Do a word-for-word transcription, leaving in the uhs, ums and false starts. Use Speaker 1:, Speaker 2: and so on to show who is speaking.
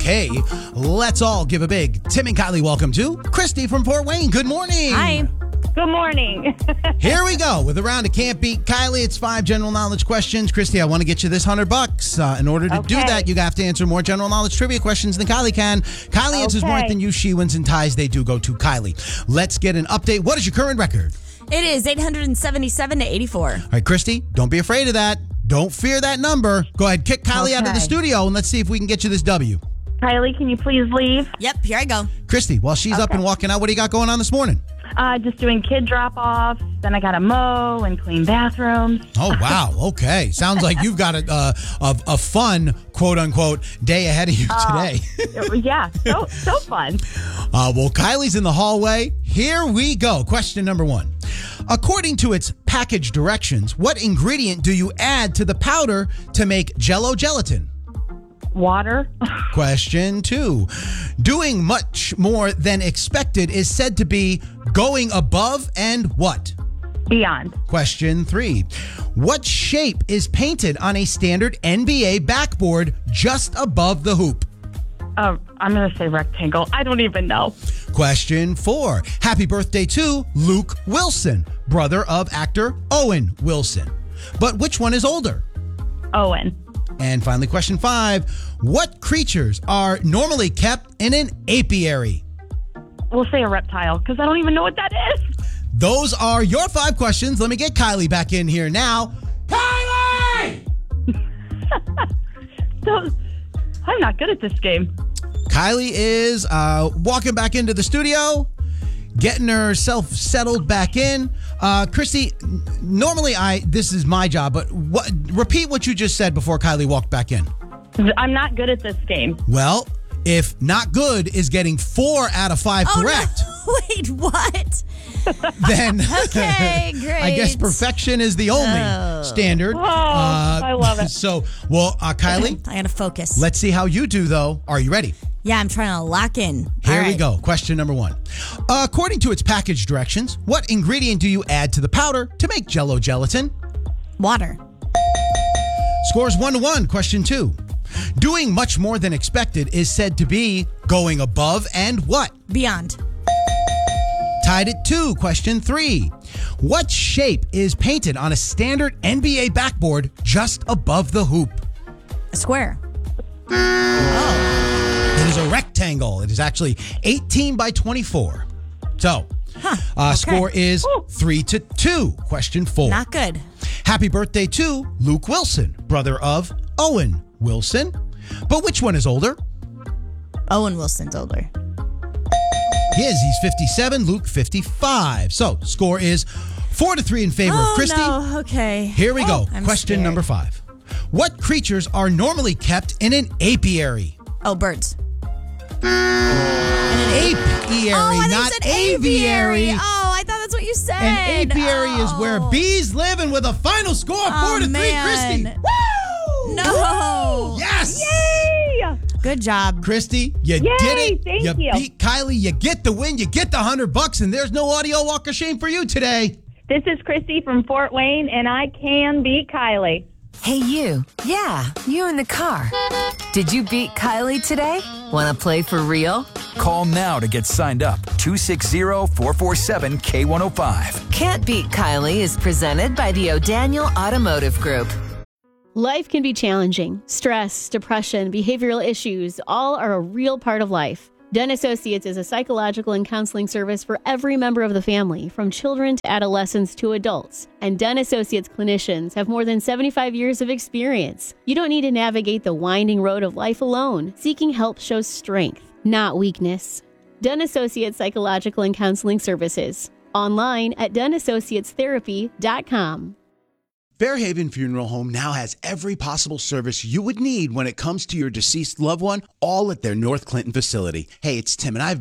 Speaker 1: Okay, let's all give a big Tim and Kylie welcome to Christy from Fort Wayne. Good morning.
Speaker 2: Hi.
Speaker 3: Good morning.
Speaker 1: Here we go with a round of Can't Beat Kylie. It's five general knowledge questions. Christy, I want to get you this hundred bucks. Uh, in order to do
Speaker 3: Okay.
Speaker 1: that, you have to answer more general knowledge trivia questions than Kylie can. Kylie answers more
Speaker 3: Okay.
Speaker 1: than you. She wins, and ties they do go to Kylie. Let's get an update. What is your current record?
Speaker 2: It is eight hundred seventy-seven to eighty-four.
Speaker 1: All right, Christy, don't be afraid of that. Don't fear that number. Go ahead, kick Kylie out of the
Speaker 3: Okay.
Speaker 1: studio, and let's see if we can get you this W.
Speaker 3: Kylie, can you please leave?
Speaker 2: Yep, here I go.
Speaker 1: Christy, while she's up
Speaker 3: Okay.
Speaker 1: and walking out, what do you got going on this morning?
Speaker 3: Uh, just doing kid drop-offs. Then I got to mow and clean bathrooms.
Speaker 1: Oh, wow. Okay. Sounds like you've got a, uh, a, a fun, quote-unquote, day ahead of you today.
Speaker 3: Yeah, so so fun.
Speaker 1: Uh, well, Kylie's in the hallway. Here we go. Question number one. According to its package directions, what ingredient do you add to the powder to make Jell-O gelatin?
Speaker 3: Water.
Speaker 1: Question two. Doing much more than expected is said to be going above and what?
Speaker 3: Beyond.
Speaker 1: Question three. What shape is painted on a standard N B A backboard just above the hoop?
Speaker 3: Uh, I'm going to say rectangle. I don't even know.
Speaker 1: Question four. Happy birthday to Luke Wilson, brother of actor Owen Wilson. But which one is older?
Speaker 3: Owen.
Speaker 1: And finally, question five. What creatures are normally kept in an apiary?
Speaker 3: We'll say a reptile because I don't even know what that is.
Speaker 1: Those are your five questions. Let me get Kylie back in here now. Kylie!
Speaker 3: So, I'm not good at this game.
Speaker 1: Kylie is uh, walking back into the studio, getting herself settled back in. Uh, Christy, n- normally I this is my job, but what, repeat what you just said before Kylie walked back in.
Speaker 3: I'm not good at this game.
Speaker 1: Well, if not good is getting four out of five
Speaker 2: Oh,
Speaker 1: correct,
Speaker 2: no. Wait, what?
Speaker 1: then
Speaker 2: Okay, great.
Speaker 1: I guess perfection is the only
Speaker 2: Oh.
Speaker 1: standard.
Speaker 3: Oh, I love it.
Speaker 1: So, well, uh, Kylie,
Speaker 2: I gotta focus.
Speaker 1: let's see how you do, though. Are you ready?
Speaker 2: yeah, I'm trying to lock in.
Speaker 1: Here
Speaker 2: All
Speaker 1: we
Speaker 2: right.
Speaker 1: go. Question number one. Uh, according to its package directions, what ingredient do you add to the powder to make Jell-O gelatin?
Speaker 2: Water.
Speaker 1: Scores one to one. Question two. Doing much more than expected is said to be going above and what?
Speaker 2: Beyond.
Speaker 1: Tied at two. Question three. What shape is painted on a standard N B A backboard just above the hoop?
Speaker 2: A square.
Speaker 1: It is a rectangle. It is actually eighteen by twenty-four. So,
Speaker 2: Huh.
Speaker 1: uh,
Speaker 2: Okay.
Speaker 1: score is
Speaker 3: Ooh.
Speaker 1: three to two. Question four.
Speaker 2: Not good.
Speaker 1: Happy birthday to Luke Wilson, brother of Owen Wilson. But which one is older?
Speaker 2: Owen Wilson's older.
Speaker 1: He is. He's fifty-seven, Luke fifty-five. So, score is four to three in favor
Speaker 2: oh,
Speaker 1: of Christy.
Speaker 2: no. Okay.
Speaker 1: Here we go.
Speaker 2: I'm
Speaker 1: Question
Speaker 2: scared.
Speaker 1: number five. What creatures are normally kept in an apiary?
Speaker 2: Oh, birds.
Speaker 1: Apiary,
Speaker 2: oh, I
Speaker 1: not
Speaker 2: thought you said
Speaker 1: aviary.
Speaker 2: Oh, I thought that's what you said.
Speaker 1: An apiary is where
Speaker 2: Oh.
Speaker 1: bees live, and with a final score of
Speaker 2: Oh,
Speaker 1: four to three,
Speaker 2: man.
Speaker 1: Christy. Woo!
Speaker 2: No.
Speaker 1: Yes!
Speaker 3: Yay!
Speaker 2: Good job.
Speaker 1: Christy, you
Speaker 3: Yay,
Speaker 1: did it.
Speaker 3: thank
Speaker 1: you
Speaker 3: you.
Speaker 1: beat Kylie. You get the win. You get the hundred bucks, and there's no audio walk of shame for you today.
Speaker 3: This is Christy from Fort Wayne, and I can beat Kylie.
Speaker 4: Hey, you. Yeah, you in the car. Did you beat Kylie today? Want to play for real?
Speaker 5: Call now to get signed up. two six zero, four four seven, K one oh five.
Speaker 4: Can't Beat Kylie is presented by the O'Daniel Automotive Group.
Speaker 6: Life can be challenging. Stress, depression, behavioral issues, all are a real part of life. Den Associates is a psychological and counseling service for every member of the family, from children to adolescents to adults. And Den Associates clinicians have more than seventy-five years of experience. You don't need to navigate the winding road of life alone. Seeking help shows strength, not weakness. Den Associates Psychological and Counseling Services. Online at den associates therapy dot com.
Speaker 1: Fairhaven Funeral Home now has every possible service you would need when it comes to your deceased loved one, all at their North Clinton facility. Hey, it's Tim, and I've